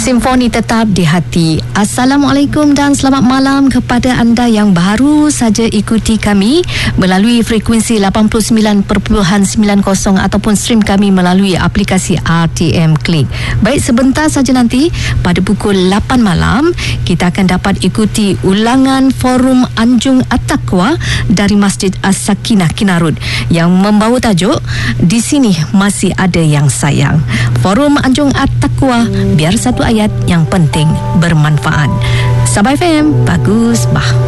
Simfoni tetap di hati. Assalamualaikum dan selamat malam kepada anda yang baru saja ikuti kami melalui frekuensi 89.90 ataupun stream kami melalui aplikasi RTM Klik. Baik, sebentar saja nanti pada pukul 8 malam kita akan dapat ikuti ulangan Forum Anjung At-Taqwa dari Masjid As-Sakinah Kinarut yang membawa tajuk Di Sini Masih Ada Yang Sayang. Forum Anjung At-Taqwa, biar satu ayat yang penting bermanfaat. Sabah FM, bagus bah.